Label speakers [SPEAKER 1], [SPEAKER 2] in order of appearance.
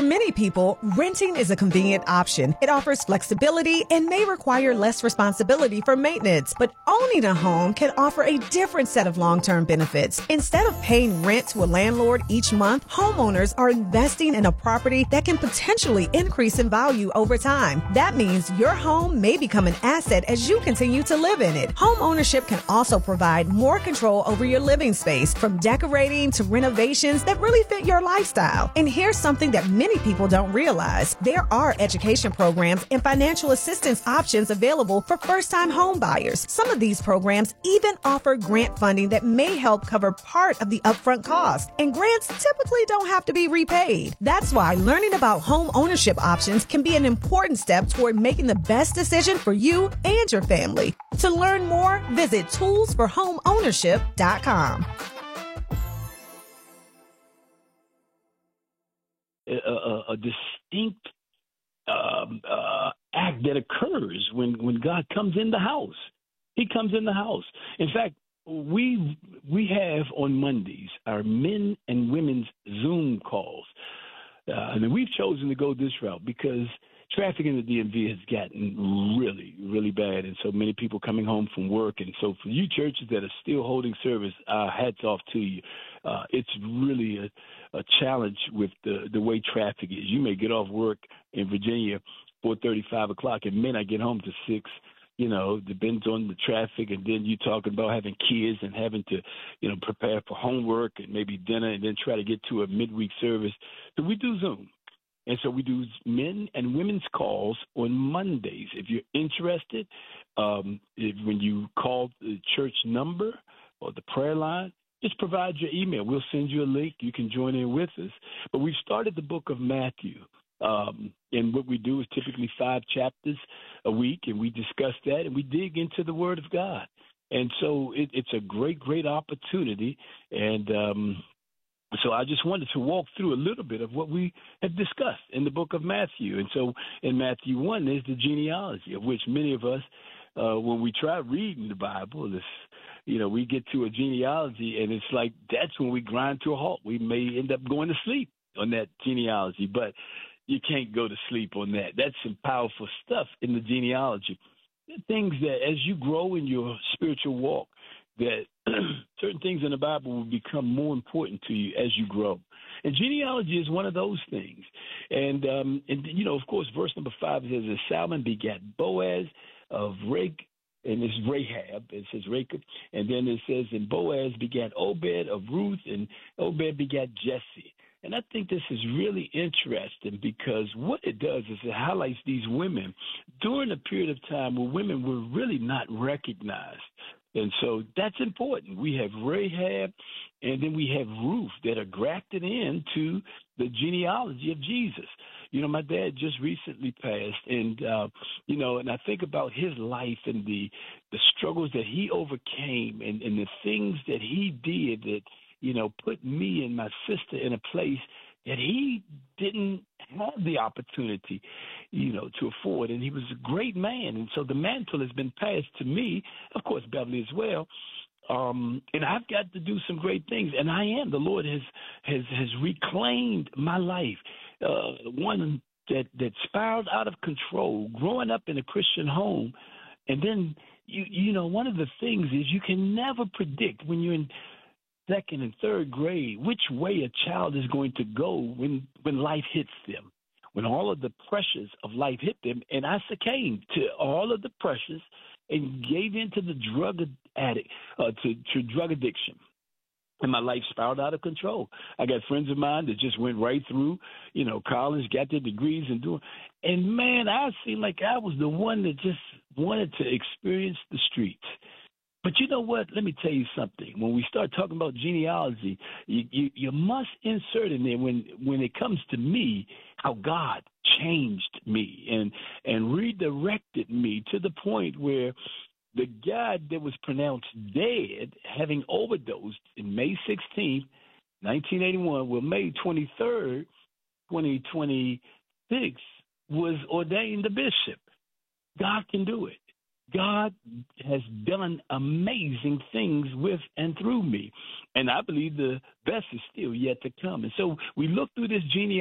[SPEAKER 1] many people, renting is a convenient option. It offers flexibility and may require less responsibility for maintenance, but owning a home can offer a different set of long-term benefits. Instead of paying rent to a landlord each month, homeowners are investing in a property that can potentially increase in value over time. That means your home may become an asset as you continue to live in it. Home ownership can also provide more control over your living space, from decorating to renovations that really fit your lifestyle. And here's something that many people don't realize. There are education programs and financial assistance options available for first-time home buyers. Some of these programs even offer grant funding that may help cover part of the upfront cost. And grants typically don't have to be repaid. That's why learning about home ownership options can be an important step toward making the best decision for you and your family. To learn more, visit toolsforhomeownership.com.
[SPEAKER 2] A distinct act that occurs when God comes in the house. He comes in the house. In fact, we have on Mondays our men and women's Zoom calls. And we've chosen to go this route because traffic in the DMV has gotten really, really bad, and so many people coming home from work. And so for you churches that are still holding service, hats off to you. It's really a challenge with the way traffic is. You may get off work in Virginia 4:30, 5 o'clock, and may not get home to 6. You know, depends on the traffic, and then you talking about having kids and having to, prepare for homework and maybe dinner and then try to get to a midweek service. So we do Zoom. And so we do men and women's calls on Mondays. If you're interested, when you call the church number or the prayer line, just provide your email. We'll send you a link. You can join in with us. But we've started the book of Matthew. And what we do is typically 5 chapters a week, and we discuss that, and we dig into the Word of God. And so it's a great, great opportunity. And so I just wanted to walk through a little bit of what we have discussed in the book of Matthew. And so in Matthew 1, there's the genealogy, of which many of us, when we try reading the Bible, we get to a genealogy, and it's like that's when we grind to a halt. We may end up going to sleep on that genealogy, but you can't go to sleep on that. That's some powerful stuff in the genealogy. Things that as you grow in your spiritual walk, that certain things in the Bible will become more important to you as you grow. And genealogy is one of those things. And of course, verse number 5 says that Salmon begat Boaz of Rake, and it's Rahab. It says Rachel. And then it says, and Boaz begat Obed of Ruth, and Obed begat Jesse. And I think this is really interesting because what it does is it highlights these women during a period of time where women were really not recognized. And so that's important. We have Rahab, and then we have Ruth that are grafted into the genealogy of Jesus. My dad just recently passed, and, and I think about his life and the struggles that he overcame and the things that he did that, put me and my sister in a place that he didn't have the opportunity, to afford. And he was a great man. And so the mantle has been passed to me, of course, Beverly as well. And I've got to do some great things. And I am. The Lord has reclaimed my life. One that spiraled out of control, growing up in a Christian home. And then, one of the things is you can never predict when you're in second and third grade which way a child is going to go when life hits them, when all of the pressures of life hit them. And I succumbed to all of the pressures and gave in to the drug addiction. And my life spiraled out of control. I got friends of mine that just went right through, college, got their degrees and doing. And, man, I seemed like I was the one that just wanted to experience the streets. But you know what? Let me tell you something. When we start talking about genealogy, you must insert in there when it comes to me how God changed me and redirected me to the point where the guy that was pronounced dead, having overdosed in May 16th, 1981, well, May 23rd, 2026, was ordained a bishop. God can do it. God has done amazing things with and through me. And I believe the best is still yet to come. And so we look through this genealogy.